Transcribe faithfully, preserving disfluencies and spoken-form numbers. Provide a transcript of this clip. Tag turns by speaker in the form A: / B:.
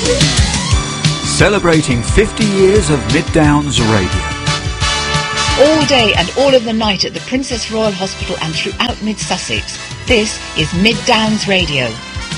A: Celebrating fifty years of Mid Downs Radio.
B: All day and all of the night at the Princess Royal Hospital and throughout Mid Sussex. This is Mid Downs Radio.